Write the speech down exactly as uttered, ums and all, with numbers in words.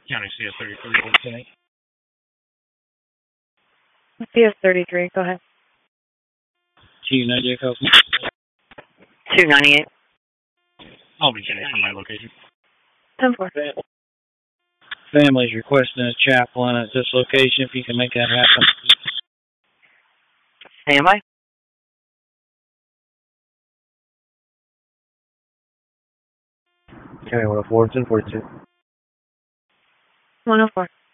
County C S thirty-three, fourteen eight. C S thirty-three, go ahead. Two ninety-eight, two ninety-eight. I'll be checking from my location. ten four. Family's requesting a chaplain at this location if you can make that happen. Standby. Okay, one oh four, ten forty-two. one oh four.